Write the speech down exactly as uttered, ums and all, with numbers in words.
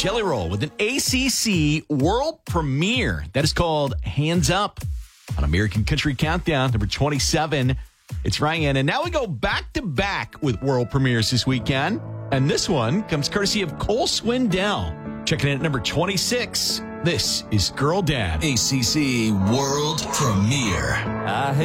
Jelly Roll with an A C C world premiere that is called Hands Up on American Country Countdown, number twenty-seven. It's Ryan. And now we go back to back with world premieres this weekend. And this one comes courtesy of Cole Swindell. Checking in at number twenty-six. This is Girl Dad. A C C world premiere. I